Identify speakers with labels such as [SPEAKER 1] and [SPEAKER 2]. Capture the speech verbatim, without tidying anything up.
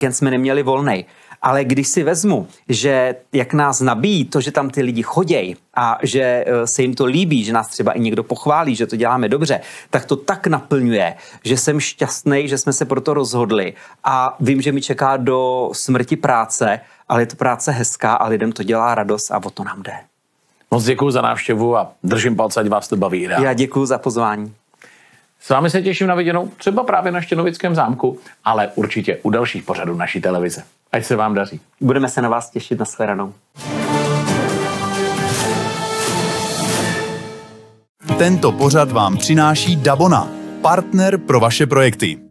[SPEAKER 1] víkend jsme neměli volnej. Ale když si vezmu, že jak nás nabíjí to, že tam ty lidi chodějí a že se jim to líbí, že nás třeba i někdo pochválí, že to děláme dobře, tak to tak naplňuje, že jsem šťastný, že jsme se pro to rozhodli a vím, že mi čeká do smrti práce, ale je to práce hezká a lidem to dělá radost a o to nám jde.
[SPEAKER 2] Moc děkuju za návštěvu a držím palce, ať vás to baví. Rád.
[SPEAKER 1] Já děkuju za pozvání.
[SPEAKER 2] S vámi se těším na viděnou, třeba právě na Štěnovickém zámku, ale určitě u dalších pořadů naší televize. Ať se vám daří.
[SPEAKER 1] Budeme se na vás těšit, na shledanou.
[SPEAKER 3] Tento pořad vám přináší Dabona, partner pro vaše projekty.